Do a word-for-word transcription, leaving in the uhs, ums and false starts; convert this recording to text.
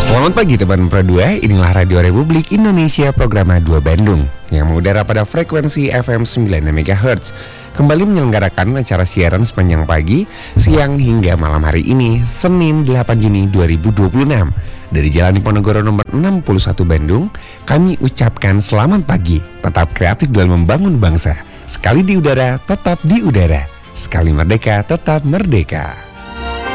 Selamat pagi teman Pro dua, inilah Radio Republik Indonesia program dua Bandung yang mengudara pada frekuensi F M sembilan puluh enam megahertz. Kembali menyelenggarakan acara siaran sepanjang pagi, siang hingga malam hari ini, Senin delapan Juni dua ribu dua puluh enam. Dari Jalan Diponegoro nomor enam puluh satu Bandung, kami ucapkan selamat pagi, tetap kreatif dalam membangun bangsa. Sekali di udara, tetap di udara. Sekali merdeka, tetap merdeka.